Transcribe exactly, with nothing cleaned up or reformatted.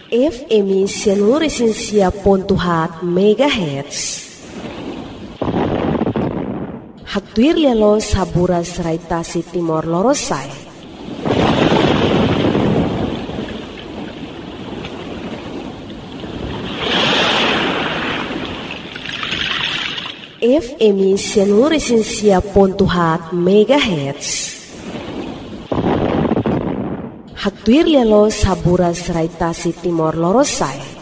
F M Seluruh ponto hat megahertz. Hatuir lelo saburas raitasi Timor Lorosai. F M Seluruh ponto hat megahertz. Hatuir lelo saburas raitasi Timor Lorosai.